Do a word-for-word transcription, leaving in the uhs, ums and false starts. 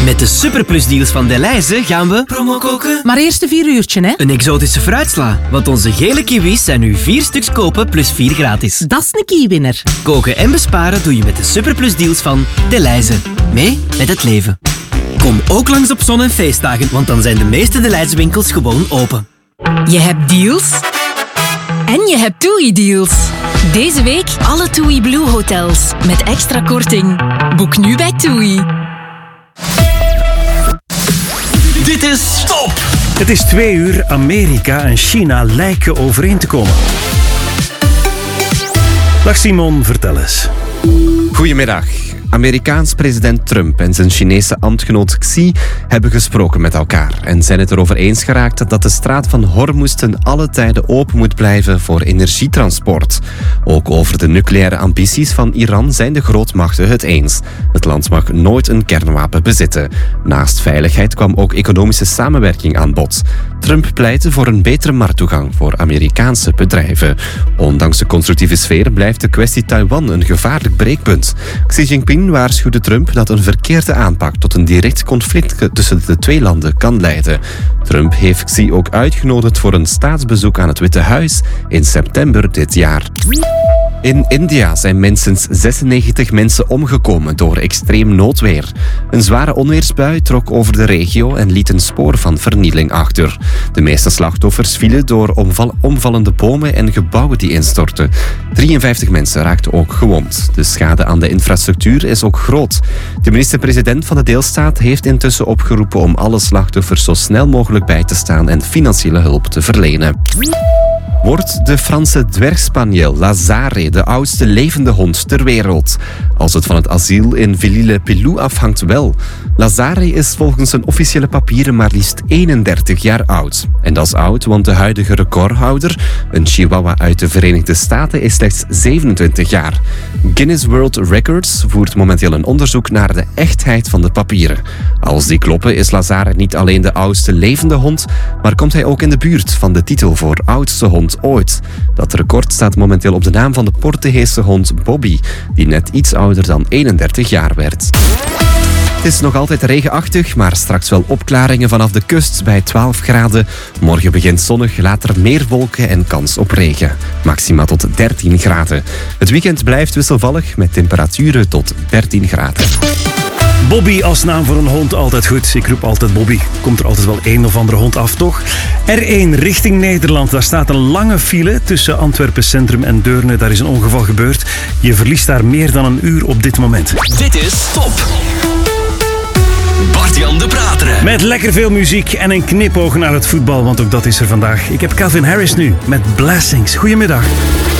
Met de superplusdeals van Delhaize gaan we promo koken. Maar eerst een vier uurtje, hè? Een exotische fruitsla, want onze gele kiwis zijn nu vier stuks kopen plus vier gratis. Dat is een kiewinner. Koken en besparen doe je met de superplusdeals van Delhaize. Mee met het leven. Kom ook langs op zon- en feestdagen, want dan zijn de meeste Delhaize winkels gewoon open. Je hebt deals en je hebt TUI-deals. Deze week alle TUI Blue hotels met extra korting. Boek nu bij TUI. Dit is Stop! Het is twee uur. Amerika en China lijken overeen te komen. Dag Simon, vertel eens. Goedemiddag. Amerikaans president Trump en zijn Chinese ambtgenoot Xi hebben gesproken met elkaar en zijn het erover eens geraakt dat de straat van Hormuz ten alle tijden open moet blijven voor energietransport. Ook over de nucleaire ambities van Iran zijn de grootmachten het eens. Het land mag nooit een kernwapen bezitten. Naast veiligheid kwam ook economische samenwerking aan bod. Trump pleitte voor een betere markttoegang voor Amerikaanse bedrijven. Ondanks de constructieve sfeer blijft de kwestie Taiwan een gevaarlijk breekpunt. Xi Jinping waarschuwde Trump dat een verkeerde aanpak tot een direct conflict tussen de twee landen kan leiden. Trump heeft Xi ook uitgenodigd voor een staatsbezoek aan het Witte Huis in september dit jaar. In India zijn minstens zesennegentig mensen omgekomen door extreem noodweer. Een zware onweersbui trok over de regio en liet een spoor van vernieling achter. De meeste slachtoffers vielen door omval- omvallende bomen en gebouwen die instortten. drieënvijftig mensen raakten ook gewond. De schade aan de infrastructuur is ook groot. De minister-president van de deelstaat heeft intussen opgeroepen om alle slachtoffers zo snel mogelijk bij te staan en financiële hulp te verlenen. Wordt de Franse dwergspaniel Lazare de oudste levende hond ter wereld? Als het van het asiel in Villers-le-Pilou afhangt wel. Lazare is volgens zijn officiële papieren maar liefst eenendertig jaar oud. En dat is oud, want de huidige recordhouder, een chihuahua uit de Verenigde Staten, is slechts zevenentwintig jaar. Guinness World Records voert momenteel een onderzoek naar de echtheid van de papieren. Als die kloppen is Lazare niet alleen de oudste levende hond, maar komt hij ook in de buurt van de titel voor oudste hond ooit. Dat record staat momenteel op de naam van de Portugese hond Bobby, die net iets ouder dan eenendertig jaar werd. Het is nog altijd regenachtig, maar straks wel opklaringen vanaf de kust bij twaalf graden. Morgen begint zonnig, later meer wolken en kans op regen. Maxima tot dertien graden. Het weekend blijft wisselvallig met temperaturen tot dertien graden. Bobby als naam voor een hond, altijd goed. Ik roep altijd Bobby. Komt er altijd wel een of andere hond af, toch? R één richting Nederland. Daar staat een lange file tussen Antwerpen Centrum en Deurne. Daar is een ongeval gebeurd. Je verliest daar meer dan een uur op dit moment. Dit is Stop. Bart-Jan de Prateren. Met lekker veel muziek en een knipoog naar het voetbal, want ook dat is er vandaag. Ik heb Calvin Harris nu met Blessings. Goedemiddag.